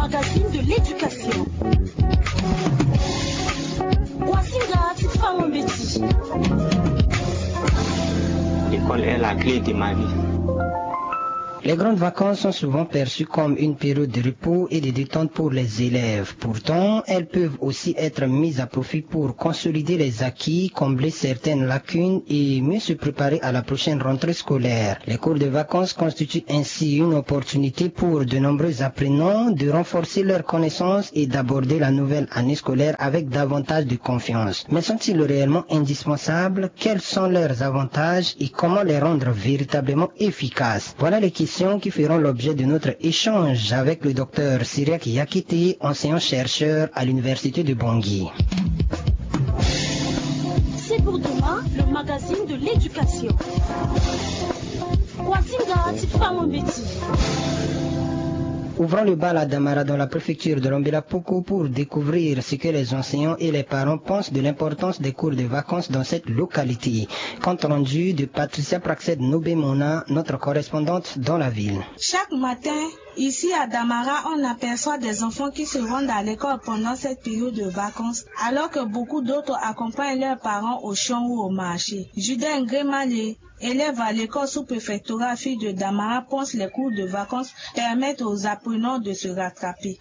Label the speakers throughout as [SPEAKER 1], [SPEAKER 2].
[SPEAKER 1] magazine de l'éducation.
[SPEAKER 2] L'école est la clé de ma vie.
[SPEAKER 3] Les grandes vacances sont souvent perçues comme une période de repos et de détente pour les élèves. Pourtant, elles peuvent aussi être mises à profit pour consolider les acquis, combler certaines lacunes et mieux se préparer à la prochaine rentrée scolaire. Les cours de vacances constituent ainsi une opportunité pour de nombreux apprenants de renforcer leurs connaissances et d'aborder la nouvelle année scolaire avec davantage de confiance. Mais sont-ils réellement indispensables? Quels sont leurs avantages et comment les rendre véritablement efficaces? Voilà les questions qui feront l'objet de notre échange avec le docteur Cyriaque Yakité, enseignant-chercheur à l'université de Bangui.
[SPEAKER 1] C'est pour demain le magazine de l'éducation.
[SPEAKER 3] Ouvrons le bal à Damara dans la préfecture de Lambela-Poko pour découvrir ce que les enseignants et les parents pensent de l'importance des cours de vacances dans cette localité. Compte rendu de Patricia Praxed-Nobemona, notre correspondante dans la ville.
[SPEAKER 4] Chaque matin, ici à Damara, on aperçoit des enfants qui se rendent à l'école pendant cette période de vacances, alors que beaucoup d'autres accompagnent leurs parents au champ ou au marché. Judas Ngrémalé, élève à l'école sous-préfectorale fille de Damara, pense les cours de vacances permettent aux apprenants de se rattraper.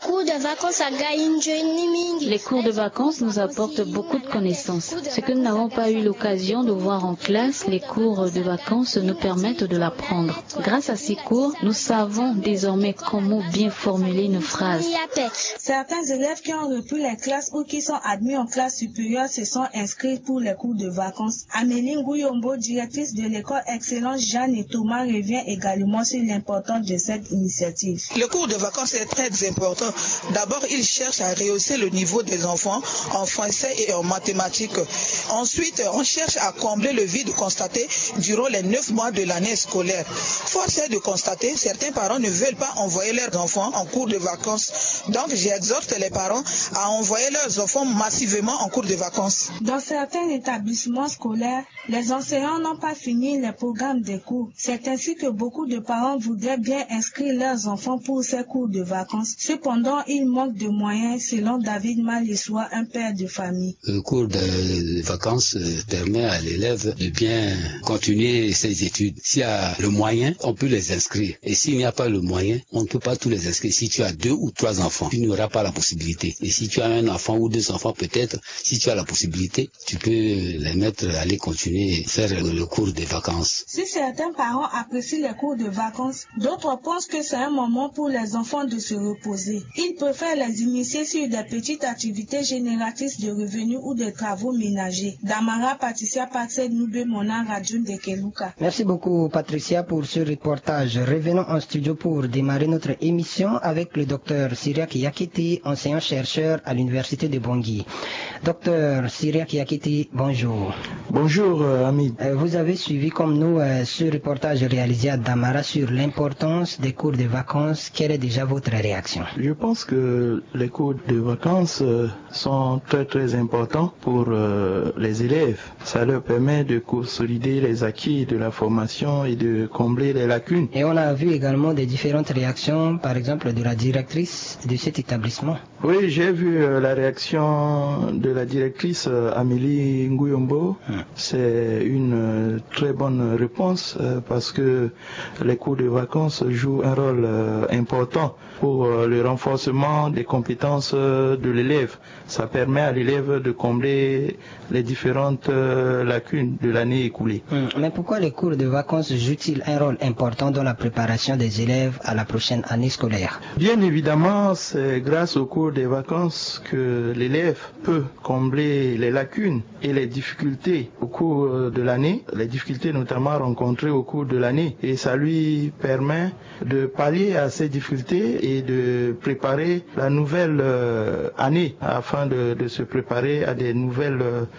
[SPEAKER 5] Les cours de vacances nous apportent beaucoup de connaissances. Ce que nous n'avons pas eu l'occasion de voir en classe, les cours de vacances nous permettent de l'apprendre. Grâce à ces cours, nous savons désormais comment bien formuler une phrase.
[SPEAKER 4] Certains élèves qui ont repris les classes ou qui sont admis en classe supérieure se sont inscrits pour les cours de vacances. Amélie Ngouyombo, directrice de l'école Excellence Jeanne et Thomas, revient également sur l'importance de cette initiative.
[SPEAKER 6] Le cours de vacances est très important. D'abord, il cherche à rehausser le niveau des enfants en français et en mathématiques. Ensuite, on cherche à combler le vide constaté durant les 9 mois de l'année scolaire. Force est de constater, certains parents ne veulent pas envoyer leurs enfants en cours de vacances. Donc, j'exhorte les parents à envoyer leurs enfants massivement en cours de vacances.
[SPEAKER 4] Dans certains établissements scolaires, les enseignants n'ont pas fini les programmes des cours. C'est ainsi que beaucoup de parents voudraient bien inscrire leurs enfants pour ces cours de vacances. Cependant, il manque de moyens, selon David Malissoua, un père de famille.
[SPEAKER 7] Le cours de vacances permet à l'élève de bien continuer ses études. S'il y a le moyen, on peut les inscrire. Et s'il n'y a pas le moyen, on ne peut pas tous les inscrire. Si tu as 2 ou 3 enfants, tu n'auras pas la possibilité. Et si tu as un enfant ou 2 enfants, peut-être, si tu as la possibilité, tu peux les mettre à aller continuer et faire le cours des vacances.
[SPEAKER 4] Si certains parents apprécient les cours de vacances, d'autres pensent que c'est un moment pour les enfants de se reposer. Ils préfèrent les initier sur des petites activités génératrices de revenus ou de travaux ménagers. Damara, Patricia Praxed-Nobemona, Radio de Keluka.
[SPEAKER 3] Merci beaucoup Patricia pour ce reportage. Revenons en studio pour démarrer notre émission avec le docteur Cyriaque Yakité, enseignant-chercheur à l'université de Bangui. Docteur Cyriaque Yakité, bonjour.
[SPEAKER 8] Bonjour Hamid.
[SPEAKER 3] Vous avez suivi comme nous ce reportage réalisé à Damara sur l'importance des cours de vacances. Quelle est déjà votre réaction?
[SPEAKER 8] Je pense que les cours de vacances sont très importants pour les élèves. Ça leur permet de consolider les acquis de la formation et de combler les lacunes.
[SPEAKER 3] Et on a vu également des différentes réactions, par exemple de la directrice de cet établissement.
[SPEAKER 8] Oui, j'ai vu la réaction de la directrice Amélie Ngouyombo. C'est une très bonne réponse parce que les cours de vacances jouent un rôle important pour le renforcement des compétences de l'élève. Ça permet à l'élève de combler les différentes lacunes de l'année écoulée.
[SPEAKER 3] Mais pourquoi les cours de vacances jouent-ils un rôle important dans la préparation des élèves à la prochaine année scolaire?
[SPEAKER 8] Bien évidemment, c'est grâce aux cours des vacances que l'élève peut combler les lacunes et les difficultés au cours de l'année, les difficultés notamment rencontrées au cours de l'année. Et ça lui permet de pallier à ces difficultés et de préparer la nouvelle année afin de se préparer à des nouvelles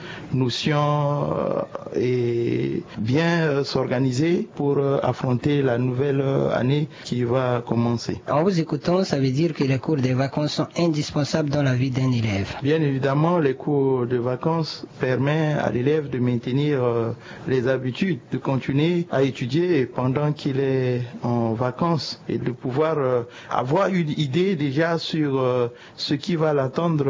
[SPEAKER 8] notions et bien s'organiser pour affronter la nouvelle année qui va commencer.
[SPEAKER 3] En vous écoutant, ça veut dire que les cours de vacances sont indispensables dans la vie d'un élève.
[SPEAKER 8] Bien évidemment, les cours de vacances permettent à l'élève de maintenir les habitudes de continuer à étudier pendant qu'il est en vacances et de pouvoir avoir une idée déjà sur ce qui va l'attendre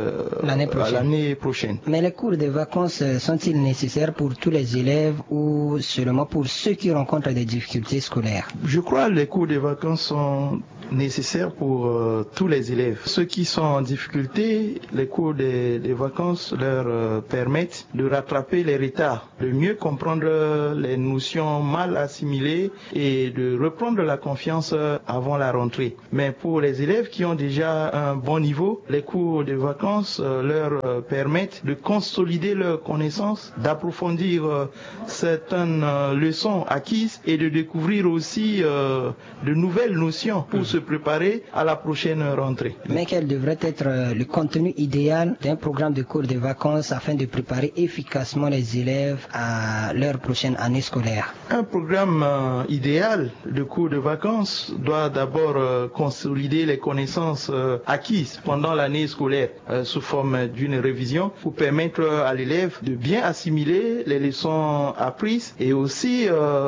[SPEAKER 8] l'année prochaine.
[SPEAKER 3] Mais les cours de vacances sont-ils nécessaires pour tous les élèves ou seulement pour ceux qui rencontrent des difficultés scolaires?
[SPEAKER 8] Je crois que les cours de vacances sont nécessaires pour tous les élèves. Ceux qui sont en difficulté, les cours de vacances leur permettent de rattraper les retards, de mieux comprendre les notions mal assimilées et de reprendre la confiance avant la rentrée. Mais pour les élèves qui ont déjà un bon niveau, les cours de vacances leur permettent de consolider leurs connaissances, d'approfondir certaines leçons acquises et de découvrir aussi de nouvelles notions pour se préparer à la prochaine rentrée.
[SPEAKER 3] Mais quel devrait être le contenu idéal d'un programme de cours de vacances afin de préparer efficacement les élèves à leur prochaine année scolaire?
[SPEAKER 8] Un programme idéal de cours de vacances doit d'abord consolider les connaissances acquises pendant l'année scolaire sous forme d'une révision pour permettre à l'élève de bien assimiler les leçons apprises et aussi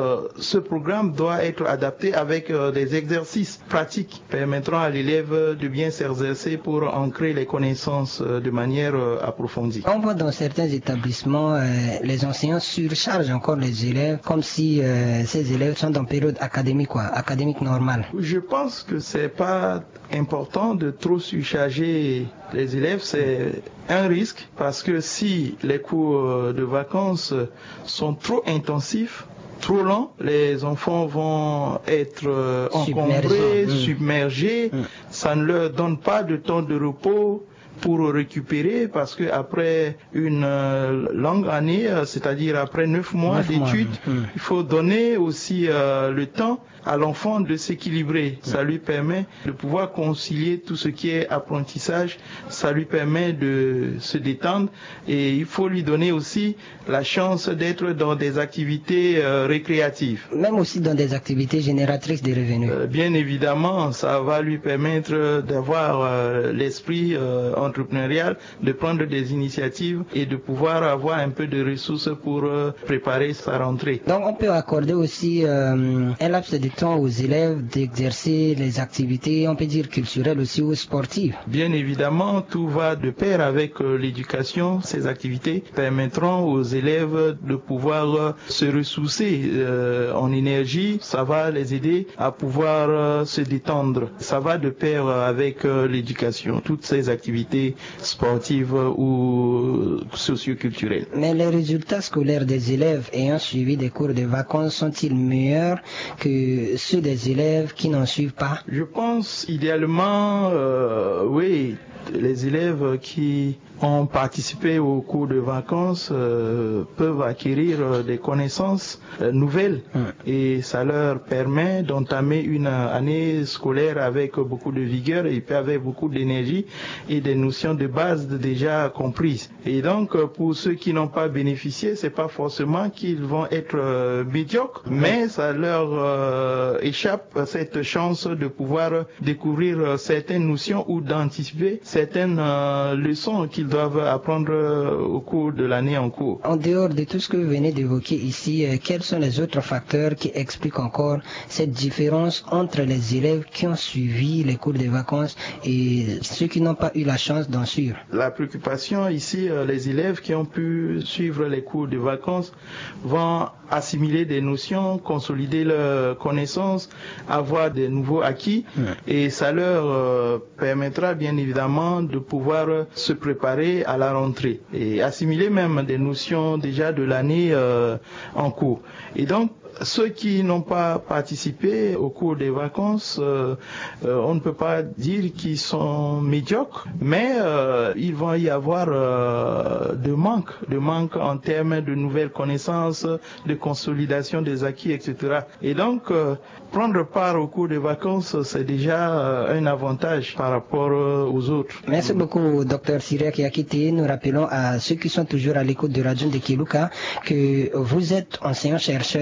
[SPEAKER 8] ce programme doit être adapté avec des exercices pratiques permettant à l'élève de bien s'exercer pour ancrer les connaissances de manière approfondie.
[SPEAKER 3] On voit dans certains établissements les enseignants surchargent encore les élèves comme si ces élèves sont en période académique normale.
[SPEAKER 8] Je pense que c'est pas important de trop surcharger les élèves, c'est un risque parce que si les cours de vacances sont trop intensifs, trop lents, les enfants vont être encombrés, submergés. Ça ne leur donne pas de temps de repos pour récupérer parce que après une longue année, c'est-à-dire après 9 mois d'études, il faut donner aussi le temps à l'enfant de s'équilibrer. Ça lui permet de pouvoir concilier tout ce qui est apprentissage, ça lui permet de se détendre et il faut lui donner aussi la chance d'être dans des activités récréatives.
[SPEAKER 3] Même aussi dans des activités génératrices de revenus.
[SPEAKER 8] Bien évidemment, ça va lui permettre d'avoir l'esprit entrepreneurial, de prendre des initiatives et de pouvoir avoir un peu de ressources pour préparer sa rentrée.
[SPEAKER 3] Donc on peut accorder aussi un laps de temps aux élèves d'exercer les activités, on peut dire culturelles aussi ou sportives.
[SPEAKER 8] Bien évidemment, tout va de pair avec l'éducation. Ces activités permettront aux élèves de pouvoir se ressourcer en énergie. Ça va les aider à pouvoir se détendre. Ça va de pair avec l'éducation. Toutes ces activités sportives ou socioculturelles.
[SPEAKER 3] Mais les résultats scolaires des élèves ayant suivi des cours de vacances sont-ils meilleurs que ceux des élèves qui n'en suivent pas?
[SPEAKER 8] Je pense idéalement, oui. Les élèves qui ont participé aux cours de vacances peuvent acquérir des connaissances nouvelles et ça leur permet d'entamer une année scolaire avec beaucoup de vigueur et puis avec beaucoup d'énergie et des notions de base déjà comprises. Et donc pour ceux qui n'ont pas bénéficié, c'est pas forcément qu'ils vont être médiocres, mais ça leur échappe cette chance de pouvoir découvrir certaines notions ou d'anticiper certaines leçons qu'ils doivent apprendre au cours de l'année en cours.
[SPEAKER 3] En dehors de tout ce que vous venez d'évoquer ici, quels sont les autres facteurs qui expliquent encore cette différence entre les élèves qui ont suivi les cours de vacances et ceux qui n'ont pas eu la chance d'en suivre?
[SPEAKER 8] La préoccupation ici, les élèves qui ont pu suivre les cours de vacances vont assimiler des notions, consolider leurs connaissances, avoir des nouveaux acquis et ça leur permettra bien évidemment de pouvoir se préparer à la rentrée et assimiler même des notions déjà de l'année en cours. Et donc, ceux qui n'ont pas participé au cours des vacances, on ne peut pas dire qu'ils sont médiocres, mais il va y avoir de manque en termes de nouvelles connaissances, de consolidation des acquis, etc. Et donc, prendre part au cours des vacances, c'est déjà un avantage par rapport aux autres.
[SPEAKER 3] Merci beaucoup, Dr Syriac Yakité. Nous rappelons à ceux qui sont toujours à l'écoute de Radio de Kiluka que vous êtes enseignant-chercheur à l'université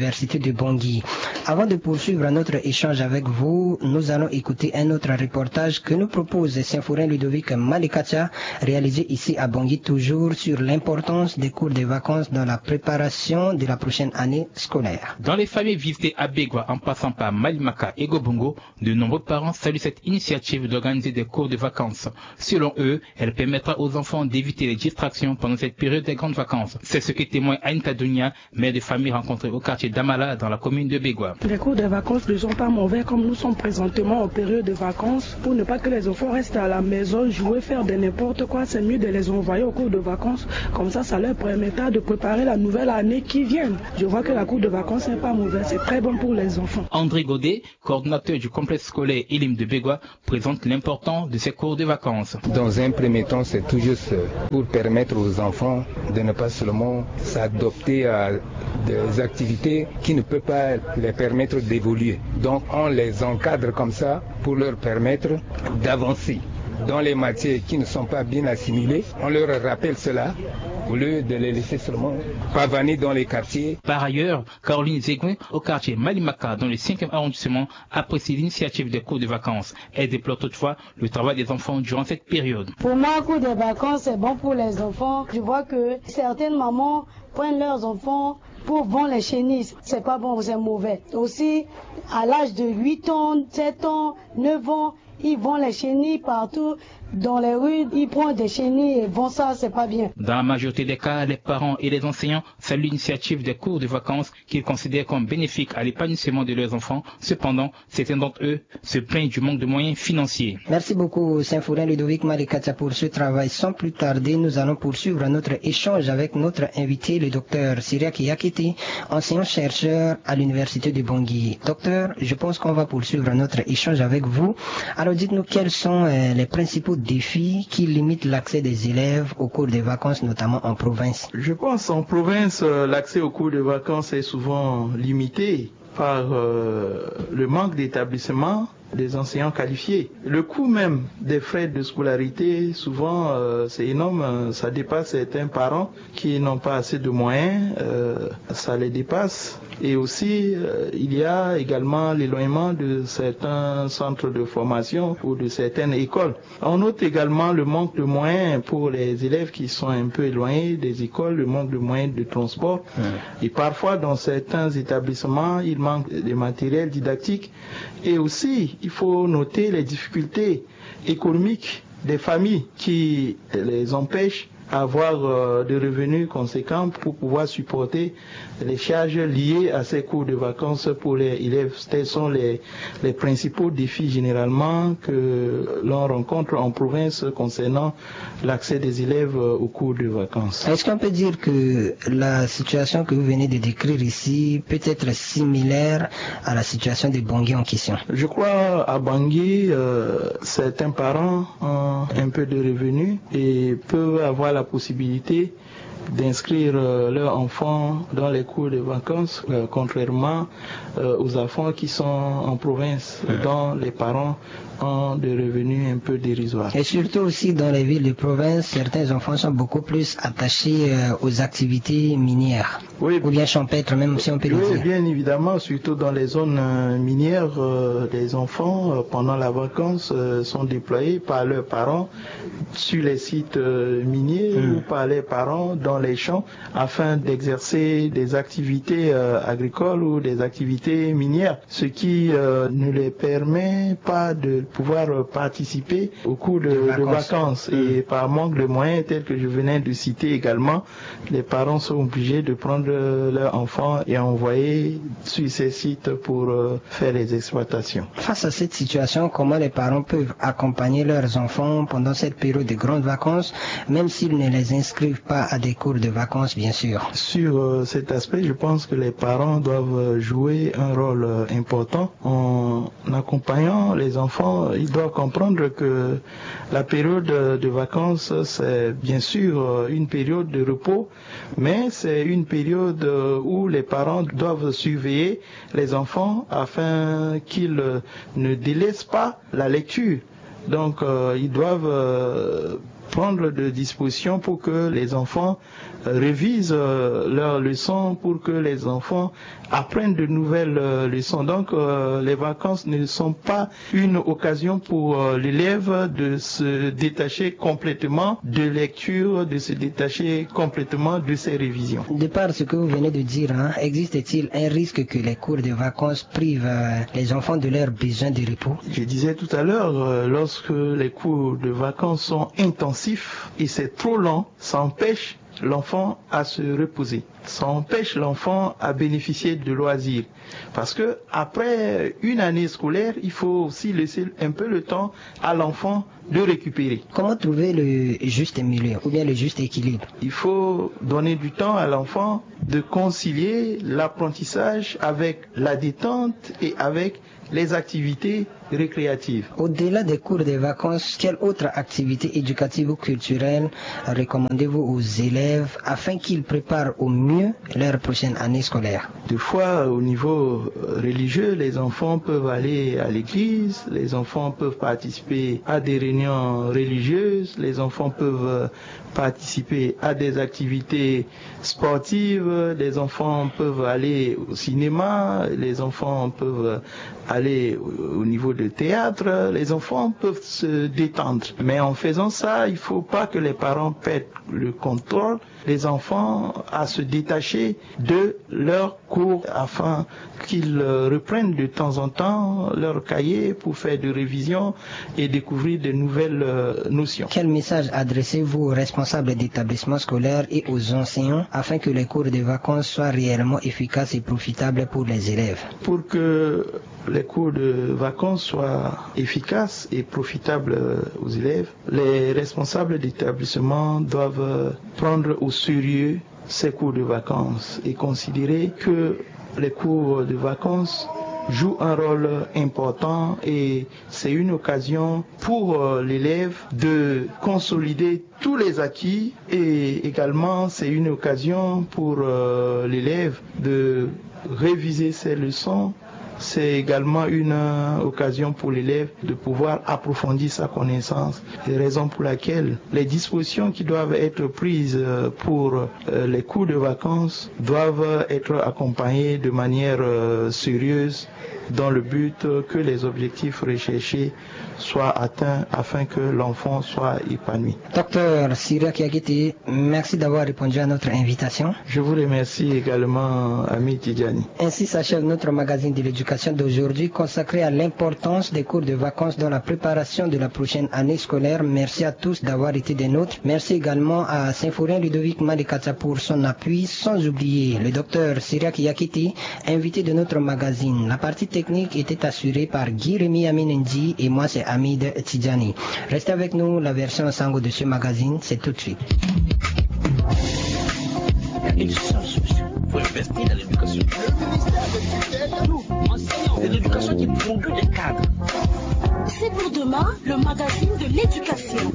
[SPEAKER 3] l'université de Bangui. Avant de poursuivre notre échange avec vous, nous allons écouter un autre reportage que nous propose Symphorien Ludovic Malikacha, réalisé ici à Bangui, toujours sur l'importance des cours de vacances dans la préparation de la prochaine année scolaire.
[SPEAKER 9] Dans les familles visitées à Begwa en passant par Malimaka et Gobongo, de nombreux parents saluent cette initiative d'organiser des cours de vacances. Selon eux, elle permettra aux enfants d'éviter les distractions pendant cette période des grandes vacances. C'est ce que témoigne Anita Dounia, mère de famille rencontrée au quartier d'Amala dans la commune de Begwa.
[SPEAKER 10] Les cours de vacances ne sont pas mauvais comme nous sommes présentement en période de vacances. Pour ne pas que les enfants restent à la maison, jouer, faire de n'importe quoi, c'est mieux de les envoyer au cours de vacances. Comme ça leur permettra de préparer la nouvelle année qui vient. Je vois que la cour de vacances n'est pas mauvaise, c'est très bon pour les enfants.
[SPEAKER 9] André Godet, coordinateur du complexe scolaire Elim de Begwa, présente l'importance de ces cours de vacances.
[SPEAKER 11] Dans un premier temps, c'est tout juste pour permettre aux enfants de ne pas seulement s'adopter à des activités qui ne peuvent pas les permettre d'évoluer. Donc on les encadre comme ça pour leur permettre d'avancer. Dans les matières qui ne sont pas bien assimilées, on leur rappelle cela au lieu de les laisser seulement pavaner dans les quartiers.
[SPEAKER 9] Par ailleurs, Caroline Zegouin, au quartier Malimaka, dans le 5e arrondissement, apprécie l'initiative des cours de vacances. Elle déplore toutefois le travail des enfants durant cette période.
[SPEAKER 12] Pour moi, un cours de vacances, c'est bon pour les enfants. Je vois que certaines mamans prennent leurs enfants pour vendre les chenilles. C'est pas bon, c'est mauvais. Aussi, à l'âge de 8 ans, 7 ans, 9 ans, ils vendent les chenilles partout dans les rues, ils prennent des chenilles et vendent ça, c'est pas bien.
[SPEAKER 9] Dans la majorité des cas, les parents et les enseignants saluent l'initiative des cours de vacances qu'ils considèrent comme bénéfiques à l'épanouissement de leurs enfants. Cependant, certains d'entre eux se plaignent du manque de moyens financiers.
[SPEAKER 3] Merci beaucoup, Symphorien Ludovic Malikacha, pour ce travail. Sans plus tarder, nous allons poursuivre notre échange avec notre invité, le docteur Syriac Yakiti, enseignant-chercheur à l'université de Bangui. Docteur, je pense qu'on va poursuivre notre échange avec vous. Alors dites-nous quels sont les principaux défis qui limitent l'accès des élèves aux cours de vacances, notamment en province.
[SPEAKER 8] Je pense en province, l'accès aux cours de vacances est souvent limité par le manque d'établissements des enseignants qualifiés. Le coût même des frais de scolarité, souvent, c'est énorme. Ça dépasse certains parents qui n'ont pas assez de moyens. Ça les dépasse. Et aussi, il y a également l'éloignement de certains centres de formation ou de certaines écoles. On note également le manque de moyens pour les élèves qui sont un peu éloignés des écoles, le manque de moyens de transport. Et parfois, dans certains établissements, il manque de matériel didactique. Et aussi, il faut noter les difficultés économiques des familles qui les empêchent avoir des revenus conséquents pour pouvoir supporter les charges liées à ces cours de vacances pour les élèves. Tels sont les principaux défis généralement que l'on rencontre en province concernant l'accès des élèves aux cours de vacances.
[SPEAKER 3] Est-ce qu'on peut dire que la situation que vous venez de décrire ici peut être similaire à la situation de Bangui en question?
[SPEAKER 8] Je crois à Bangui, certains parents ont un peu de revenus et peuvent avoir la possibilité d'inscrire leurs enfants dans les cours de vacances, contrairement aux enfants qui sont en province, dont les parents ont des revenus un peu dérisoires.
[SPEAKER 3] Et surtout aussi dans les villes de province, certains enfants sont beaucoup plus attachés aux activités minières, ou bien champêtres, même si on peut le dire.
[SPEAKER 8] Oui, bien évidemment, surtout dans les zones minières, les enfants, pendant la vacance, sont déployés par leurs parents sur les sites miniers ou par les parents dans les champs afin d'exercer des activités agricoles ou des activités minières, ce qui ne les permet pas de pouvoir participer au cours de vacances. Et par manque de moyens tels que je venais de citer également, les parents sont obligés de prendre leurs enfants et envoyer sur ces sites pour faire les exploitations.
[SPEAKER 3] Face à cette situation, comment les parents peuvent accompagner leurs enfants pendant cette période de grandes vacances, même s'ils ne les inscrivent pas à des cours de vacances, bien sûr?
[SPEAKER 8] Sur cet aspect, je pense que les parents doivent jouer un rôle important en accompagnant les enfants. Ils doivent comprendre que la période de vacances, c'est bien sûr une période de repos, mais c'est une période où les parents doivent surveiller les enfants afin qu'ils ne délaissent pas la lecture. Donc, ils doivent prendre des dispositions pour que les enfants révisent leurs leçons, pour que les enfants apprennent de nouvelles leçons. Donc les vacances ne sont pas une occasion pour l'élève de se détacher complètement de lecture, de se détacher complètement de ses révisions.
[SPEAKER 3] De par ce que vous venez de dire, existe-t-il un risque que les cours de vacances privent les enfants de leurs besoins de repos?
[SPEAKER 8] Je disais tout à l'heure, lorsque les cours de vacances sont intensifs et c'est trop lent, ça empêche l'enfant à se reposer. Ça empêche l'enfant à bénéficier de loisirs. Parce que après une année scolaire, il faut aussi laisser un peu le temps à l'enfant de récupérer.
[SPEAKER 3] Comment trouver le juste milieu ou bien le juste équilibre?
[SPEAKER 8] Il faut donner du temps à l'enfant de concilier l'apprentissage avec la détente et avec les activités récréatives.
[SPEAKER 3] Au-delà des cours de vacances, quelle autre activité éducative ou culturelle recommandez-vous aux élèves afin qu'ils préparent au mieux leur prochaine année scolaire?
[SPEAKER 8] Des fois, au niveau religieux, les enfants peuvent aller à l'église, les enfants peuvent participer à des réunions religieuses, les enfants peuvent participer à des activités sportives, les enfants peuvent aller au cinéma, les enfants peuvent aller au niveau de théâtre, les enfants peuvent se détendre. Mais en faisant ça, il ne faut pas que les parents perdent le contrôle des enfants à se détacher de leurs cours afin qu'ils reprennent de temps en temps leur cahier pour faire des révisions et découvrir de nouvelles notions.
[SPEAKER 3] Quel message adressez-vous aux responsables d'établissements scolaires et aux enseignants afin que les cours de vacances soient réellement efficaces et profitables pour les élèves?
[SPEAKER 8] Pour que les cours de vacances soient efficaces et profitables aux élèves, les responsables d'établissement doivent prendre au sérieux ces cours de vacances et considérer que les cours de vacances jouent un rôle important et c'est une occasion pour l'élève de consolider tous les acquis et également c'est une occasion pour l'élève de réviser ses leçons. C'est également une occasion pour l'élève de pouvoir approfondir sa connaissance. C'est la raison pour laquelle les dispositions qui doivent être prises pour les cours de vacances doivent être accompagnées de manière sérieuse dans le but que les objectifs recherchés soient atteints afin que l'enfant soit épanoui.
[SPEAKER 3] Docteur Syriac Yakete, merci d'avoir répondu à notre invitation.
[SPEAKER 8] Je vous remercie également, Ami Tidjani.
[SPEAKER 3] Ainsi s'achève notre magazine de l'éducation d'aujourd'hui consacré à l'importance des cours de vacances dans la préparation de la prochaine année scolaire. Merci à tous d'avoir été des nôtres. Merci également à Symphorien Ludovic Madekata pour son appui, sans oublier le docteur Syriac Yakete, invité de notre magazine. La partie technique était assurée par Guy Rémy Aminendi et moi c'est Hamid Tidjani. Restez avec nous, la version sango de ce magazine, c'est tout de suite.
[SPEAKER 13] Faut investir dans l'éducation. Le ministère de tutelle, nous, enseignants de l'éducation qui produit des cadres.
[SPEAKER 1] C'est pour demain le magazine de l'éducation.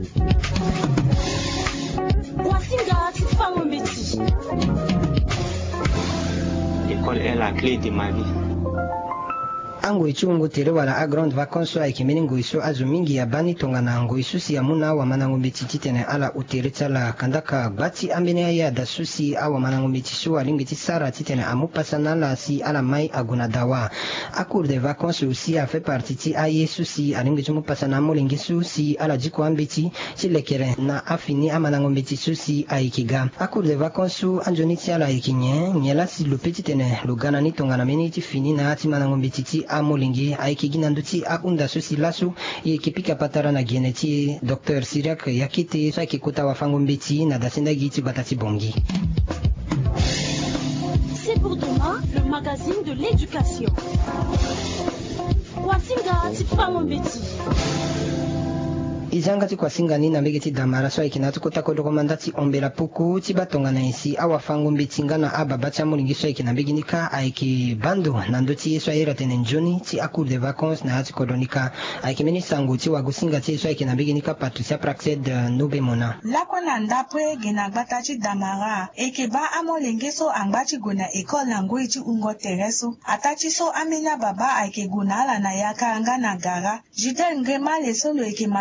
[SPEAKER 2] L'école est la clé de ma vie.
[SPEAKER 3] Ango ichungu tere wala agrand vacances wa ikimeni ngoiso azumingi ya bani tongana ngoiso si amuna wa manango metiti tene ala utere tsala kandaka bati ambene ya da susi awa manango metisu alingiti sara titene amupasana la si ala mai aguna dawa. A cours de vacances aussi a fait partie ti aye susi alingiti mupasana molingi susi ala jiko ambeti si lekere na afini amanango metisu si aikiga. A cours de vacances anjoni ti ala ikinye nyela si lo petit tene lo gana ni tongana meni ti fini na ati manango metiti amolingi aiki nanduti akunda susi lasu yekipika patara na geneti Dr Syriac Yakete sa kikuta wafango mbeti na dasinda giti batati bongi.
[SPEAKER 1] C'est pour demain le magazine de l'éducation. Wasinga tifango mbeti.
[SPEAKER 3] Izangati kwa singani na megeti damara so ikinatu kutako dokomandati ombela puku tibatonga na isi awa fango mbetinga na aba bacha mulingi so ikina beginika aiki bando nandoti so ira tenenjoni ti akur de vacances na ati kodonika aiki meni sango ti wagusinga ti so ikina beginika Patricia Praxed Nobemona
[SPEAKER 4] lakwa na ndapwe gena batachi damara eke ba amolenge so angbachi gona ekol na ngoi ti ungo tereso atachi so amena baba aiki gona ala na yaka anga na gara jide ngema le solo eke mandambe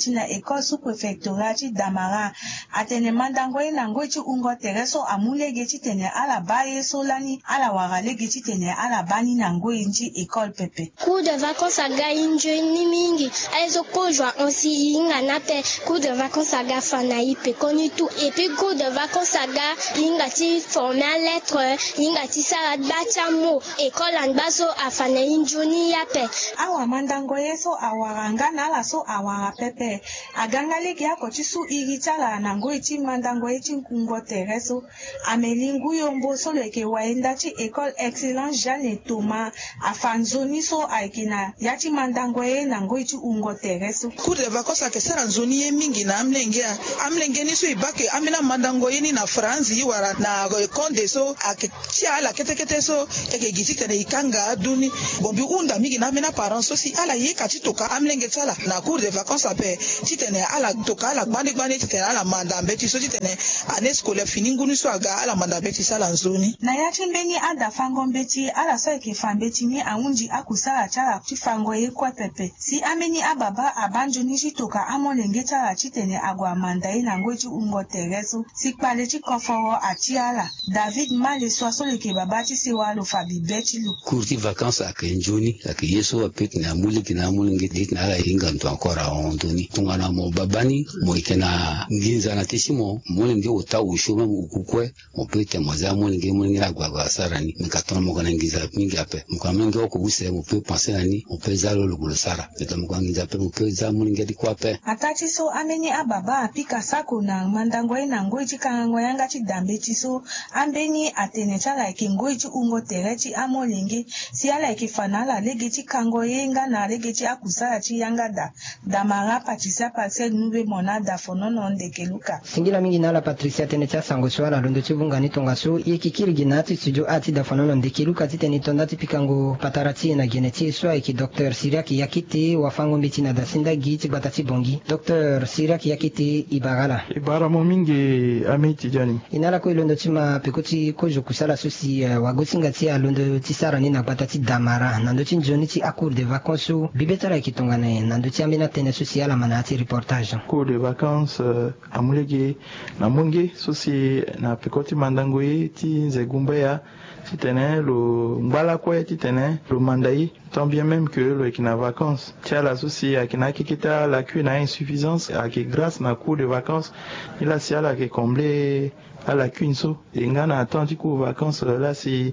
[SPEAKER 4] ti na école sous-préfectorale ti Damara atene mandango ye nango ti ungo tereso amulege ti tene ala baye so lani ala waralege ti tene ala bani nango inji école pepe.
[SPEAKER 14] Cours de vacances aga injeni mingi aizo kojwa onsi inga nape cours de vacances aga fana ipe koni tout et puis cours de vacances aga inga ti former à lettre inga ti sala bacha mo école an baso afana injoni yape
[SPEAKER 4] awa mandango ye so awaranga na la so awara pepe aganga lege ako ti su iri tala nango iti mandango ye ti nkungo tereso amelingu yombo so leke waenda ti école excellence Jeanne et Thomas afanzoni so aikina yati mandango ye nango iti ungo tereso.
[SPEAKER 6] Cours de vacances ake sara nzoni ye mingi na amlenge ni so ibake amina mandango ye ni na France yi wara na konde so ake tia ala kete so eke gisi tene ikanga aduni bombi unda mingi na amina parents so si ala ye kati toka amlenge tala na cours de vacances ape ti tene ala toka ala gbani ti tene ala mandambe ti so ti tene année scolaire fini nguni so aga ala mandambe ti sala nzoni
[SPEAKER 4] na yati mbeni ada fango mbeti ala so eke fambeti ni aunji akusara chala ti fango ye kwa pepe si ameni ababa abanjo ni ti toka amolenge chala ti tene agwa manda ye nango ti ungo tereso si kpale ti koforo ati ala David Male so leke baba ti sewa lo fabi beti lo
[SPEAKER 7] cours ti vacances ake njoni ake yeso ape kina muli kina mulenge dit na ala inga nto ankora ondoni tungana mo babani mo ikena nginza na tishimo mulenge ota ushoma ukukwe mo pete moza mulenge agwa sarani mikatona mo kana ngiza mingi ape mo kana mingi okubuse mo pe penser ani mo pe zalo lugulo sara eta mo kana ngiza pe mo pe za mulenge di kwape
[SPEAKER 4] atati so ameni ababa apika sako na mandango ye nango ti kango yanga ti dambe ti so ambeni atene chala ke ngoi ti ungo tere ti amolenge si ala ke fanala lege ti kango yenga na lege ti akusara ti yanga Damara Patricia Paxel nube monada fonono ndeke luka
[SPEAKER 3] singila mingi na la Patricia tene cha sango swala londo ti vungani tonga so yekikiri gina ti studio ati da fonono ndeke luka ti tene tonda ti pikango patarati na geneti so ki Dr Siriak yakite wafango mbiti na dasinda gi ti batati bongi Dr Siriak yakite ibara
[SPEAKER 8] mo mingi amiti jani
[SPEAKER 3] inala ko londo ti ma pekoti ko jo kusala so si wagosinga ti londo ti sara ni na batati Damara nando ti njoni ti cours de vacances bibetara ki tonga na nando ti ambina tene so si ala mana ti reportage
[SPEAKER 8] cours de vacances amulege na monge so si na pekoti mandango ye ti nzegumba ya ti tene lo ngbala kue ti tene lo mandai tant bien même que le qui na vacances tia la souci à qui na kikita la cuine a insuffisance à qui grâce na cours de vacances il a si à la qui combler à la cuine so et ngana attendu cours vacances là si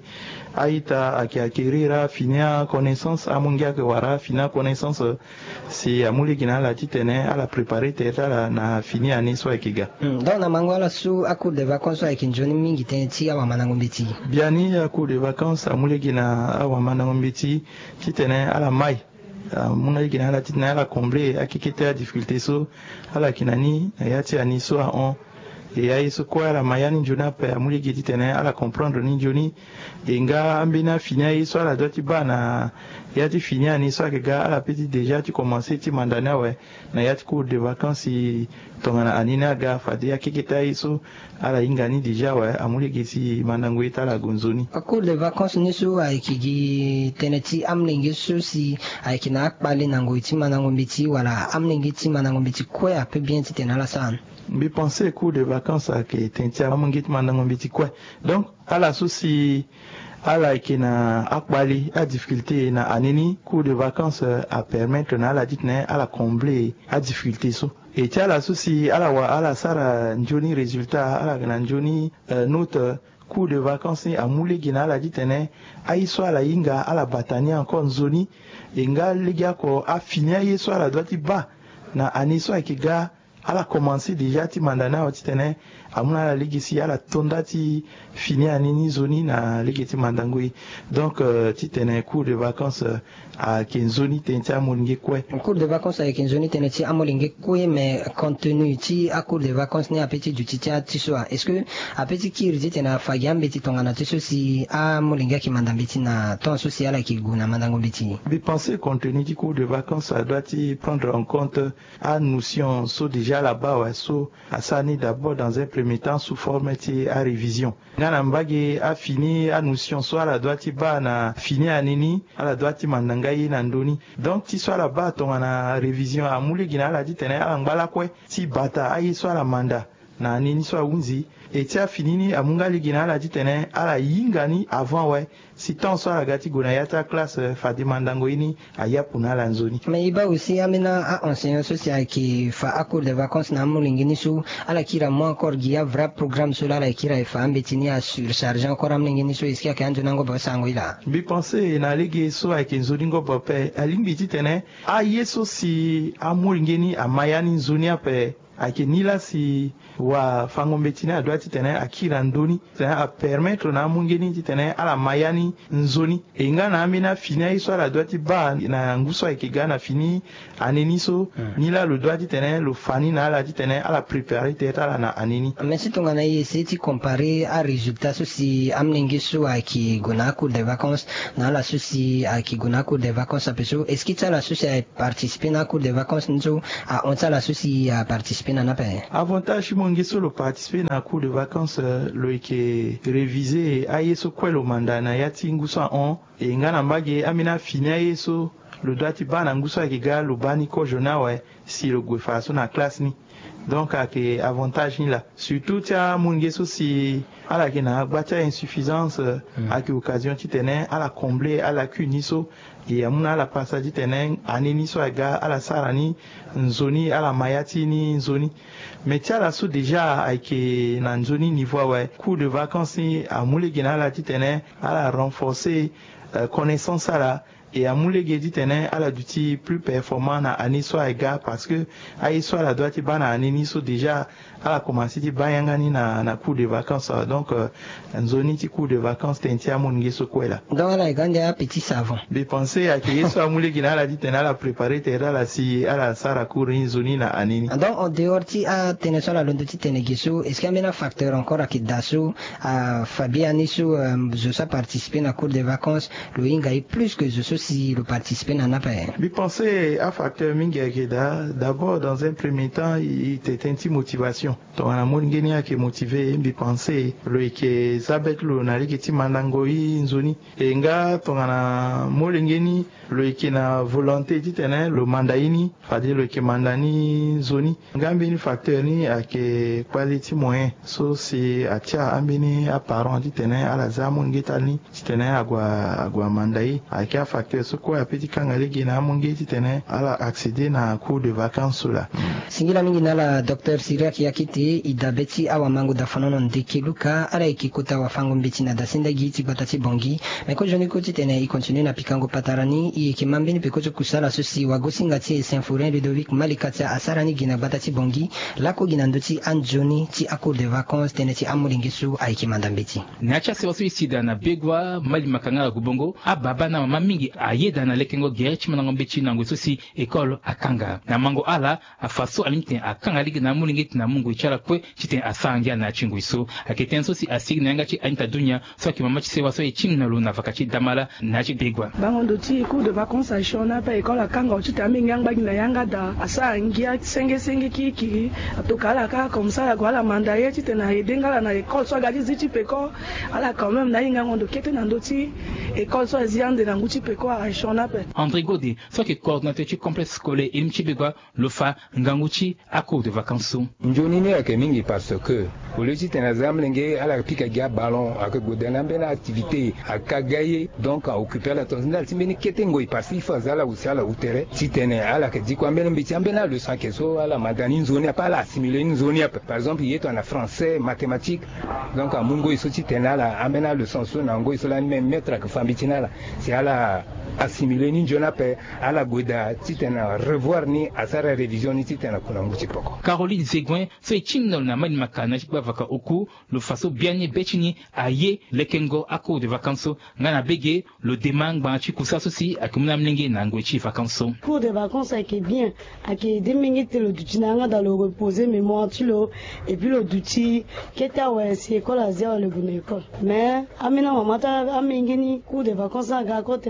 [SPEAKER 8] aita à qui acquérir finir connaissance à mongia que wara finir connaissance si amuli qui na la titene à la préparer tête à na fini année so ekiga
[SPEAKER 3] donc na mangwala su à cours de vacances avec njoni mingi tenti awa manango mbeti
[SPEAKER 8] biani à cours de vacances amuli qui na awa manango mbeti titene à la maille muna gina la titene à la combler à kikita difficulté so à la kinani yati ani so a on et ya iso kwa la mayani njona pe amuli giti tene ala comprendre ni njoni et nga ambina finia iso ala doti bana yati finia ni so ga ala petit déjà tu commencer ti mandana ouais na yati cours de vacances tongana anina ga fadi ya kikita iso ala ingani déjà ouais amuli giti mandango ita la gonzoni
[SPEAKER 3] cours de vacances ni so aikigi teneti amlingi so si aikina akpali nango iti manango mbiti wala amlingi ti manango mbiti kwa ape bien ti tenala san
[SPEAKER 8] bi penser cours de vacances à que tentia amungit mandango mbiti kwa donc ala souci ala kina akbali a difficulté na anini cours de vacances à permettre na la ditne à la combler a difficulté so et tia la souci ala wa ala sara njoni résultat ala na njoni note cours de vacances ni amuli gina la ditene aiso ala inga ala batania encore zoni inga liga ko a fini aiso ala doiti ba na aniso akiga ala commencé déjà ti mandana oti tene amuna la ligue ici ala tonda ti fini anini zoni na ligue ti mandangui donc ti tene cours de vacances à Kenzoni tenti amolinge kwe
[SPEAKER 3] cours de vacances avec Kenzoni tene ti amolinge kwe mais contenu ti a cours de vacances ni apeti du ti ti soa est-ce que apeti kiri ti tene fagiambe ti tongana ti so si amolinge ki mandambe ti na ton so si ala ki guna mandango biti
[SPEAKER 8] bi penser contenu ti cours de vacances ça doit ti prendre en compte a notion so déjà déjà là-bas ouais so asani d'abord dans un premier temps sous forme à révision ngana mbage a fini a notion soit la doit ba na fini anini à la doit mandangai na ndoni donc ti soit là-bas ton na révision a muli gina la dit tene ala ngala kwe ti bata ayi soit la manda na nini soit unzi et tia finini amungali gina la dit tene ala yingani avant ouais si tant soit la gati gonayata classe Fadima Ndangoini aya puna la nzoni.
[SPEAKER 3] Mais il va aussi amener à enseignant social qui fait à cours de vacances na mulingini sou ala kira mo encore gia vrai programme sur la kira e fa ambetini à surcharger encore amlingini sou iskia kanjo nango ba sango ila.
[SPEAKER 8] Bi penser na lege so ay kenzoni ngo bope alimbi titene a yeso si amulingini amayani nzoni ape ake nila si wa fango mbetini a doit titene akira ndoni tene a permettre na mungeni titene ala mayani nzoni e nga na amina fini iso ala doit ba na nguso ake gana fini aneni so nila le doit titene le fani na ala titene ala préparer tete ala na aneni.
[SPEAKER 3] Mais si ton gana essayer de comparer à résultat si amlingi so aki gona cours de vacances na la souci aki gona cours de vacances apeso est-ce que tu as la souci à participer na cours de vacances nzo a on ta la souci à participer.
[SPEAKER 8] Avantage mongeso le participer na cours de vacances le ke réviser ayeso kwelo mandana yati ngusa on e ngana mbage amina fini ayeso le doit bana ngusa kiga le bani ko jona ouais si le gwefa so na classe ni donc ake avantage ni là surtout tia mongeso si ala kena bacha insuffisance ake occasion titene ala combler ala kuniso et amuna la passage tenen aneni so aga ala sarani nzoni ala mayati ni nzoni mais tia la so déjà avec na nzoni niveau ouais cours de vacances ni amule gina la titene ala renforcer connaissance ala et amulege dit tene ala duti plus performant na aniso aga parce que aiso la doit bana aneni so déjà ala commencer ti bayangani na cours de vacances donc nzoni ti cours de vacances tentia monge so kwela
[SPEAKER 3] donc ala gande a petit savon
[SPEAKER 8] be penser à que so amulege na ala dit tene ala préparer terra la si ala sara cours nzoni na aneni
[SPEAKER 3] donc en dehors ti a tene so la londo ti tene geso est-ce qu'il y a un facteur encore à kidaso à Fabiani so je sa participer na cours de vacances le inga est plus que je si le participant n'en a pas.
[SPEAKER 8] Je pensais à facteur Mingakeda. D'abord, dans un premier temps, il était une motivation. Donc, on a mon qui est motivé. Je pensais le que Zabet le nari qui mandangoi nzoni. Et nga ton ana molengeni le qui na volonté dit le mandaini, fadi le qui mandani nzoni. Ngambi ni facteur ni a que quality moyen. So si atia ambini apparent dit à la zamon getani, dit agua mandai a que facteur ce quoi petit kangale gina mongeti tene ala accéder na cours de vacances là
[SPEAKER 3] singila mingi na la docteur Siriaki yakiti idabeti awa mangu da fanono ndiki luka ala ikikuta wafango mbeti na dasinda giti batati bongi mais ko joni ko tene i continue na pikango patarani i kimambini pekozo kusala sosi wagosinga ti Saint-Fourin Ludovic Malikatia asarani gina batati bongi lako gina ndoti anjoni ti a cours de vacances tene ti amulingisu aikimanda mbeti
[SPEAKER 9] nacha se wasu isida na begwa mali makanga gubongo ababa na mama mingi ayeda na lekengo gere chima na ngombe china ngwe sosi ekolo akanga na mango ala afaso alimte akanga ligi na mulingeti na mungu ichara kwe chite asangya na chingu iso aketen sosi asigi na yanga chi anita dunya so ki mama chise waso eching na luna vakachi damala na chi begwa
[SPEAKER 10] bangondo ti cours de vacances a shona pa ekolo akanga chite aminga ngba na yanga da asangya senge kiki atokala ka comme ça la gwala mandaye chite na edengala na ekolo so gaji zichi peko ala quand même na yinga ngondo kete na ndoti ekolo so aziande na nguchi peko a shona pa
[SPEAKER 9] André Godet, soit qui coordinateur du complexe scolaire et Mchibegwa, le fa Nganguchi à cours de vacances.
[SPEAKER 11] Njonini yake mingi parce que polisi tena zamlenge ala pika ga ballon ak godana bena activité akagaye donc à occuper la tonzina timbeni ketengo iparsi fazala usala utere titene ala ke diko ambena mbiti ambena le sang keso ala madani nzoni pas la simuler une zone par exemple yeto na français mathématiques donc à mungo iso titena la ambena le sens na ngo iso la même maître que fambitina la c'est ala assimiler ni jona pe ala goda titena revoir ni asara révision ni titena kuna nguchi poko.
[SPEAKER 9] Caroline Zegouin so ichingno na mani makana chikwa vaka oku le faso bianye bechini aye lekengo à cours de vacances ngana bege le demang ba chikusa sosi akumna mlenge na ngwechi vacances.
[SPEAKER 12] Cours de vacances qui est bien qui demingi te le dutinanga dans le reposer mémoire tu le et puis le duti keta ouais si école à zéro le bonne école mais amena mamata amengini cours de vacances ga côté na la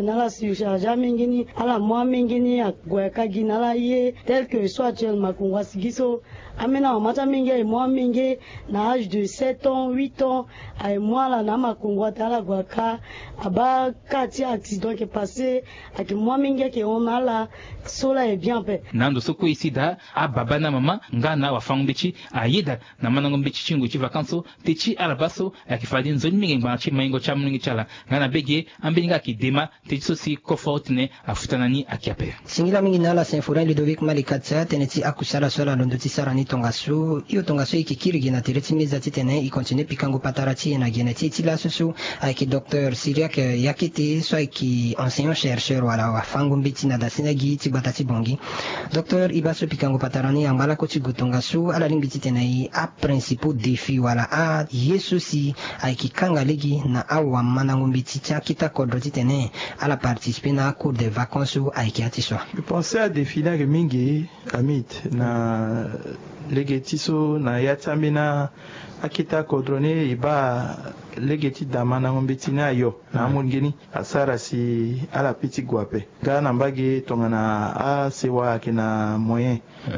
[SPEAKER 12] surcharge mingini ala moi mingini agweka ginala ye tel que soit actuellement kongwa sigiso amena mata mingi et moi mingi na âge de 7 ans 8 ans et moi la na makongwa tala gwaka aba kati accident qui passé avec moi mingi qui on a la sola est bien pe
[SPEAKER 9] nando soko isida ababa na mama ngana wafangu bichi ayeda na manango bichi chingu chi vakanso techi alabaso akifadi nzoni mingi ngbachi maingo cha mingi chala ngana bege ambenga kidema techi sosi kofortne afutanani akiape
[SPEAKER 3] singila mingi na la Saint-Forin Ludovic Malikatsa teneti akusala sola londoti sarani tongasu iyo tongasu ikikiri gina tereti miza titene i continue pikango patarati na geneti tila susu avec docteur Syriac yakiti soit qui enseignant chercheur wala wafangu mbiti na dasinagi tibatati bongi docteur ibaso pikango patarani ambala ko tongasu ala limbiti tenai a principaux défis wala a yesusi avec kanga legi na awa manango mbiti tia kita kodroti tene ala participer na cours de vacances avec atiswa
[SPEAKER 8] je pensais à définir que mingi amit na legetiso na yatamina akita kodrone iba legeti damana ngombeti na yo na mungeni asara si ala piti guape gana mbage tongana a sewa kina moyen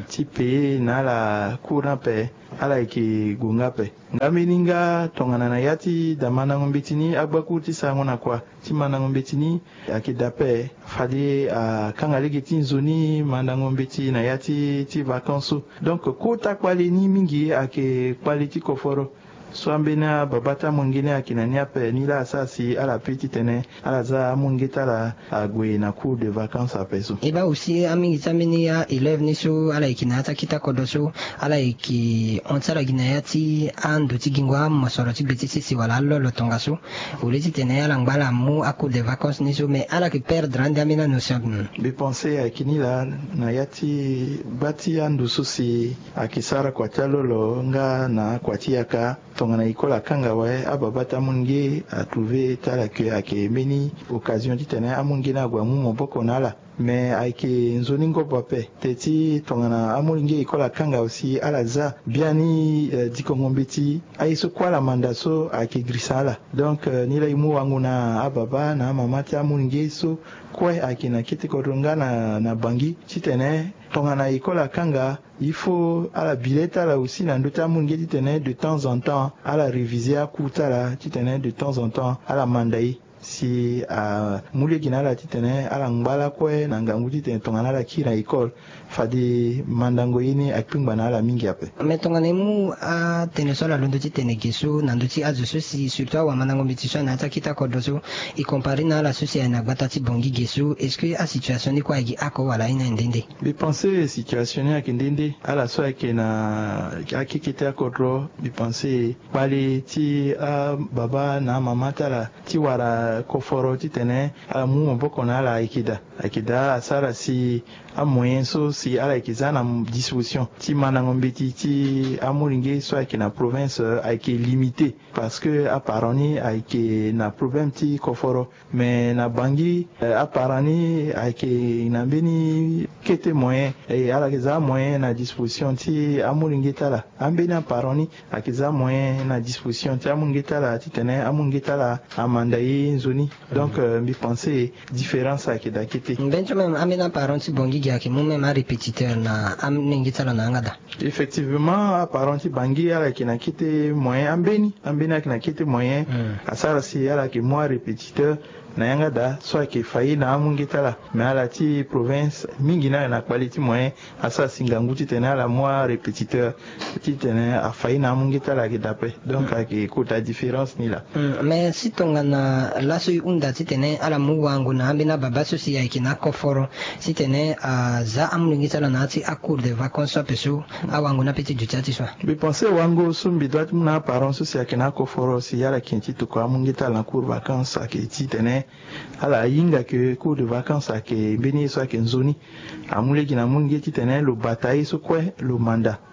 [SPEAKER 8] tipe na la courant pe ala ki gunga pe ngamininga tongana na yati damana ngombeti ni agbakuti sangona kwa timana ngombeti ni akidape fali a kanga legeti nzoni manda ngombeti na yati ti vacances donc kota kwali ni mingi ake quality koforo swambena babata mwingine akinania pe nila asasi ala piti tene ala za mwingita la agwe na cours de vacances apeso
[SPEAKER 3] eba aussi ami zameni ya élève niso ala ikinata kita kodoso ala iki onsala ginayati ando tigingwa masoro tibetisi si wala lolo tongaso uleti tene ala ngbala mu a cours de vacances niso mais ala ki perdre ande amina notion
[SPEAKER 8] be penser akinila na yati bati ando susi akisara kwa talolo nga na kwatiaka tongana ikola kanga wae ababata mungi a trouvé tala que ake meni occasion ditene amungi na gwa mu moboko nala mais aike nzoni ngopo pe teti tongana amungi ikola kanga aussi alaza biani dikongombeti aiso kwala mandaso ake grisala donc nila imu wangu na ababa na mamati amungi so kwe ake na kiti kodongana na bangi titene tongana ikola kanga il faut à la billette à la aussi dans d'autres monde qui tenait de temps en temps à la réviser à coûter là qui tenait de temps en temps à la mandaï si a mule gina la titene ala ngbala kwe na ngangu titene tongana la kira école fadi mandango yini akpingba na ala mingi ape
[SPEAKER 3] mais tongana mu a tenesola londo titene gesu nanduti azusu si surtout wa mandango mitisha na ta kita kodoso i compare na la socia na batati bongi gesu est-ce que a situation ni kwa gi ako wala ina ndende
[SPEAKER 8] bi penser situation ya kindende ala so ke na akikita kodro bi penser bali ti a baba na mama tala ti wara koforo titene ala mu mboko na ala akida asara si a moyen so si ala ikiza na disposition ti manangombeti ti amuringe so ake na province ake limité parce que a paroni ake na problème ti koforo mais na bangi a paroni ake na beni kete moyen et ala kiza moyen na disposition ti amuringe tala ambeni a paroni akiza moyen na disposition ti amuringe tala ti tene amuringe tala amandayi nzoni donc mi penser différence ake da kete
[SPEAKER 3] benjamin amena parenti bongi yake mume ma répétiteur na amningitala na ngada
[SPEAKER 8] effectivement a parenti bangi ala kina kite moyen ambeni akina kite moyen asara si ala ki moi répétiteur na yanga da so ke fayi na amungitala mais ala ti province mingi na quality moyen asa singanguti tena la moi répétiteur ti tena a fayi na amungitala ke d'après donc ake kota différence ni la
[SPEAKER 3] mais si tongana la so unda ti tena ala mu wangu na ambina baba so si yake na koforo si tena za amungitala na ti a cours de vacances peso a wangu na petit jutati so
[SPEAKER 8] bi penser wangu sumbi doit na parents so si yake na koforo si yala kinti to ko amungitala na cours vacances ake ti tena ala yinga ke cours de vacances ake beni so ake nzoni amule gina mungi ti tene lo bataille so kwe lo manda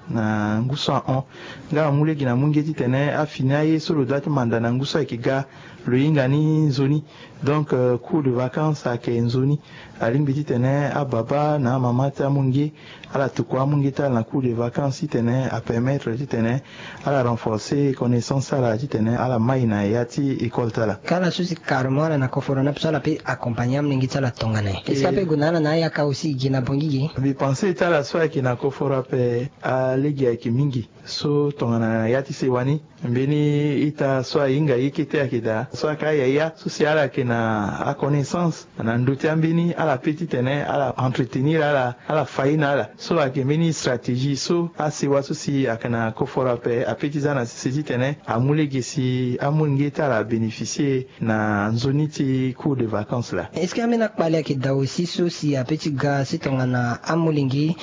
[SPEAKER 8] na nguso on nga mule gina mungeti tene afina ye solo dati manda na nguso ikiga luinga ni zoni donc cours de vacances à Kenzoni alimbiti tene ababa na mama ta mungi ala tukwa mungi ta na cours de vacances tene à permettre tene ala renforcer connaissance ala tene ala maina yati école tala
[SPEAKER 3] kala susi karmora na koforo na psala pe accompagner mningi tala tongane est-ce que gunana na ya ka aussi gina bongigi
[SPEAKER 8] bi penser tala soit ki na koforo pe a legi ya kimingi so tongana yati sewani mbeni ita soit inga yikite akida soit kaya ya social kina a connaissance na nduti ambini ala petit tene ala entretenir ala faina ala so akemeni stratégie so asiwa so si akana kofora pe a petit zana si tene amulegi si amungeta la bénéficier na zoniti cours de vacances là
[SPEAKER 3] est-ce que amena kpale akida aussi so si a petit gars si tongana amulingi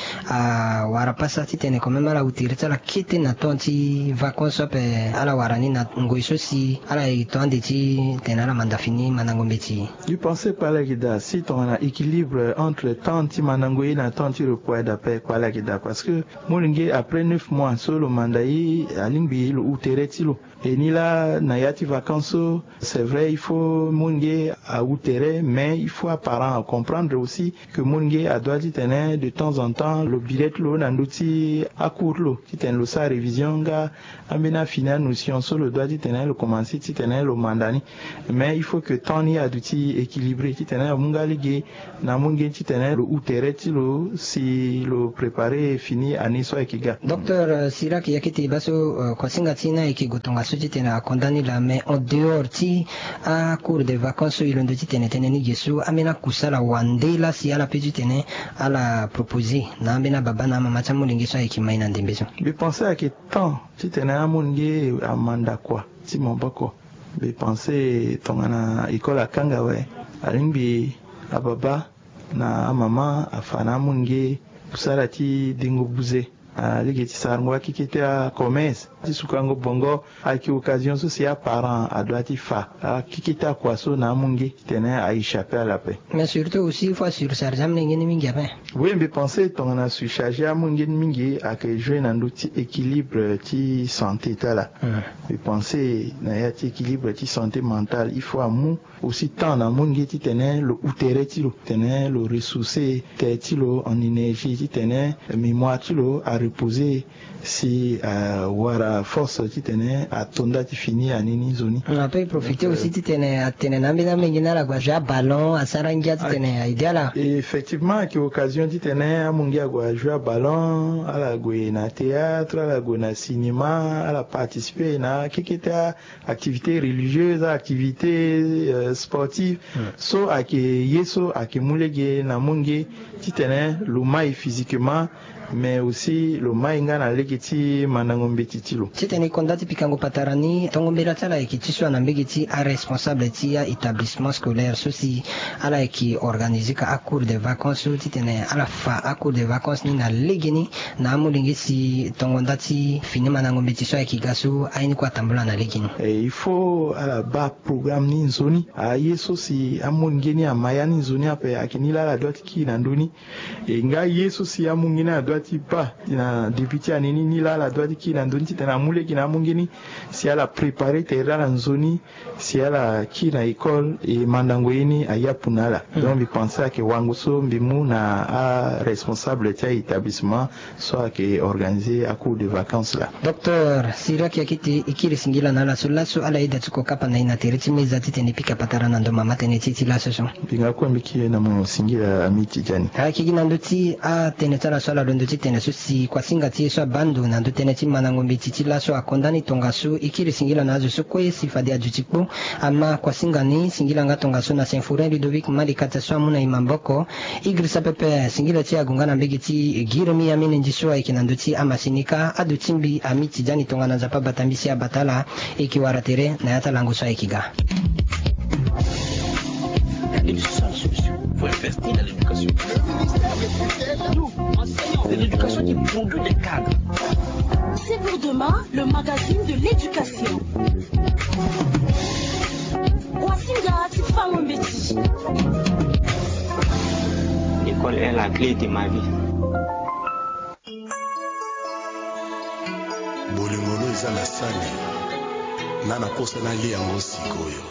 [SPEAKER 3] a warapasa titene quand même ala utirita la kite na tonti vacances pe ala warani na ngoiso si ala itonde ti tenala mandafini manangombeti.
[SPEAKER 8] Je pensais par la guida si on a équilibre entre tanti manangoyi na tanti repos d'après par la guida parce que molingue après 9 mois sur le mandaï alingbi le uteretilo et ni là nayati vacances c'est vrai il faut molingue à utere mais il faut apparent comprendre aussi que molingue a doit tenir de temps en temps le billet lo nanduti à court lo qui ten lo sa révision ga amena fina notion sur le doit tenir le commencer ti tenir le mandani mais il faut que tani aduti équilibré ti tenir munga ligue na munge ti tenir le utere ti lo si le préparer fini ani so ekiga
[SPEAKER 3] docteur Sirak yakiti baso kosinga tina ekigotonga so ti tena condamné la mais en dehors ti a cours de vacances il onde ti tene ni gesu amena kusala wandela si ala petit tene ala proposer na amena baba na mama ta mulingi so ekimaina ndembeso
[SPEAKER 8] je pensais à que temps ti tene amunge amanda quoi ti mombako be penser tongana ikola kanga we alimbi ababa na mama afana munge pusara ti dingo buze ligi ti sarngwa kikite a commerce ti sukango bongo a ki occasion so si a parent a doit ti fa a kikite a kwaso na munge tene a échapper à la paix
[SPEAKER 3] mais surtout aussi il faut surcharger mingi ni mingi après
[SPEAKER 8] oui mais penser tongana surcharger a munge ni mingi a que jouer na ti équilibre ti santé tala mais penser na ya ti équilibre ti santé mentale il faut amu aussi temps na munge ti tene le utere ti lo tene le ressourcer ti lo en énergie ti tene mémoire ti lo a reposer si wara force ti tene a tonda ti fini a nini zoni
[SPEAKER 3] on peut profiter aussi ti tene a tene na mbina mengina la gwa ballon a sarangia ti tene a idéala
[SPEAKER 8] effectivement ki occasion ti tene a mungi a gwa jouer ballon ala gwe na théâtre ala gwe na cinéma ala participer na kikita activité religieuse activité sportive so a ke yeso a ke mulege na mungi ti tene lo mai physiquement mais aussi le mainga na legiti manangombe titilo
[SPEAKER 3] titeni kondati pikango patarani tongombela tala ekitiswa na mbegiti a responsable ti ya établissement scolaire ceci ala qui organiser ka a cours de vacances titene ala fa a cours de vacances ni na legini na mulingi si tongondati fini manangombe tiswa ekigasu aini kwa tambula na legini
[SPEAKER 8] et il faut ala ba programme ni nzoni a yeso si amungeni amaya ni nzoni ape akinila la dot ki na ndoni e nga yeso si amungeni a dot pas na député anini ni la doit ki na ndonti tena mule ki na mungini si ala préparer terra na nzoni si ala ki na école et mandango yini ayapunala donc je pensais que wanguso mbimu na a responsable de établissement soit que organisé à cours de vacances là
[SPEAKER 3] docteur Sirak yakiti ikiri singila na la solaso ala ida tuko kapa na ina teriti meza titeni pika patara na ndo mama tene titi la soso
[SPEAKER 8] binga kwa mbiki na mo singila amiti jani
[SPEAKER 3] ha kigina ndoti a tene tala sola ndo tene susi kwa singa ti so bandu na ndo tene ti manangombe titi la so akondani tonga su ikiri singila na zo kwe sifadi ajutikpo ama kwa singa ni singila nga tonga su na Saint-Fourin Ludovic Malikata so amuna imamboko igrisa pepe singila ti agungana mbegi ti giremi ya mine njiswa ikinando ti amasinika adu timbi amiti jani tonga na zapa batambisi abatala ikiwara tere na yata lango so ikiga
[SPEAKER 13] une seule solution pour investir dans l'éducation. Nous, enseignants de l'éducation qui produit des cadres.
[SPEAKER 1] C'est pour demain le magazine de l'éducation.
[SPEAKER 2] L'école est la clé de ma vie.
[SPEAKER 15] sani na naposa nalia yango sikoyo